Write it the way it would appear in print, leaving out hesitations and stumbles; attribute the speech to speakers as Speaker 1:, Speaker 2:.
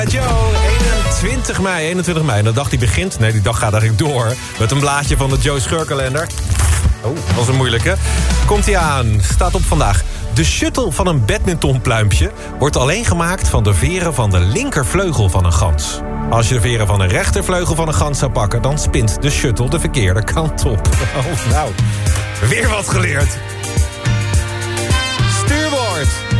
Speaker 1: Joe, 21 mei. De dag die begint, nee, die dag gaat eigenlijk door. Met een blaadje van de Joe Scheurkalender. Oh, dat was een moeilijke. Komt hij aan, staat op vandaag. De shuttle van een badmintonpluimpje wordt alleen gemaakt van de veren van de linkervleugel van een gans. Als je de veren van de rechtervleugel van een gans zou pakken, dan spint de shuttle de verkeerde kant op. Oh, nou, weer wat geleerd. Stuurwoord.